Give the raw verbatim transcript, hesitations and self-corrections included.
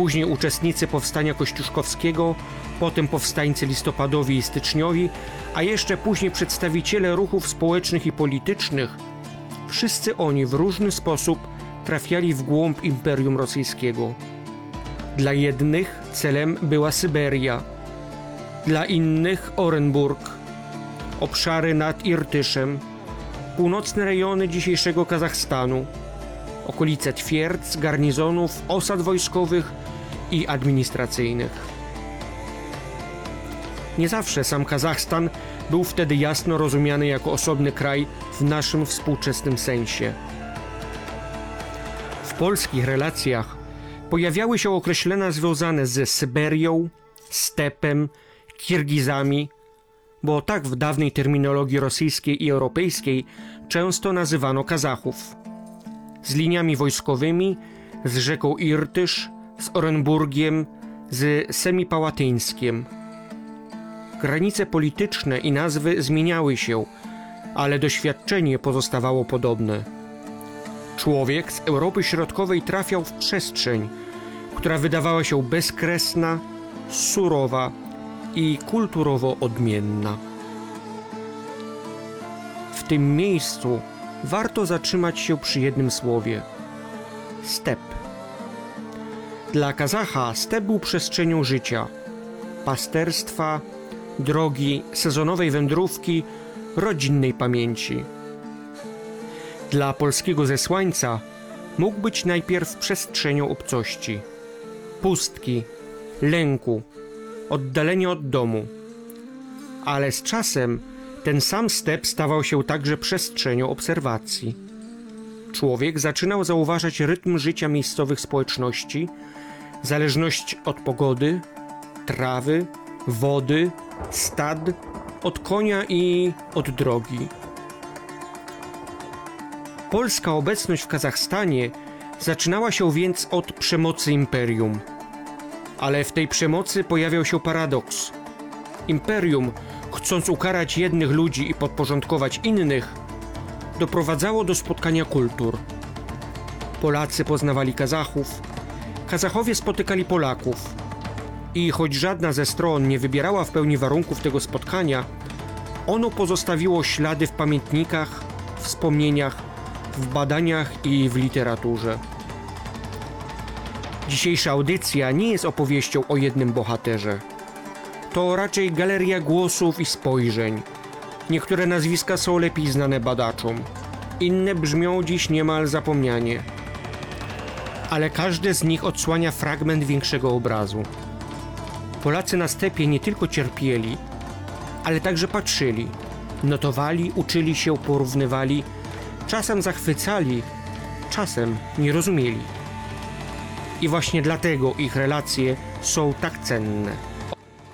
później uczestnicy powstania kościuszkowskiego, potem powstańcy listopadowi i styczniowi, a jeszcze później przedstawiciele ruchów społecznych i politycznych, wszyscy oni w różny sposób trafiali w głąb Imperium Rosyjskiego. Dla jednych celem była Syberia, dla innych Orenburg, obszary nad Irtyszem, północne rejony dzisiejszego Kazachstanu, okolice twierdz, garnizonów, osad wojskowych i administracyjnych. Nie zawsze sam Kazachstan był wtedy jasno rozumiany jako osobny kraj w naszym współczesnym sensie. W polskich relacjach pojawiały się określenia związane ze Syberią, stepem, Kirgizami, bo tak w dawnej terminologii rosyjskiej i europejskiej często nazywano Kazachów, z liniami wojskowymi, z rzeką Irtysz, z Orenburgiem, z Semipałatyńskiem. Granice polityczne i nazwy zmieniały się, ale doświadczenie pozostawało podobne. Człowiek z Europy Środkowej trafiał w przestrzeń, która wydawała się bezkresna, surowa i kulturowo odmienna. W tym miejscu warto zatrzymać się przy jednym słowie – step. Dla Kazacha step był przestrzenią życia, pasterstwa, drogi, sezonowej wędrówki, rodzinnej pamięci. Dla polskiego zesłańca mógł być najpierw przestrzenią obcości, pustki, lęku, oddalenia od domu. Ale z czasem ten sam step stawał się także przestrzenią obserwacji. Człowiek zaczynał zauważać rytm życia miejscowych społeczności, zależność od pogody, trawy, wody, stad, od konia i od drogi. Polska obecność w Kazachstanie zaczynała się więc od przemocy imperium. Ale w tej przemocy pojawiał się paradoks. Imperium, chcąc ukarać jednych ludzi i podporządkować innych, doprowadzało do spotkania kultur. Polacy poznawali Kazachów, Kazachowie spotykali Polaków. I choć żadna ze stron nie wybierała w pełni warunków tego spotkania, ono pozostawiło ślady w pamiętnikach, wspomnieniach, w badaniach i w literaturze. Dzisiejsza audycja nie jest opowieścią o jednym bohaterze. To raczej galeria głosów i spojrzeń. Niektóre nazwiska są lepiej znane badaczom, inne brzmią dziś niemal zapomnianie. Ale każde z nich odsłania fragment większego obrazu. Polacy na stepie nie tylko cierpieli, ale także patrzyli, notowali, uczyli się, porównywali, czasem zachwycali, czasem nie rozumieli. I właśnie dlatego ich relacje są tak cenne.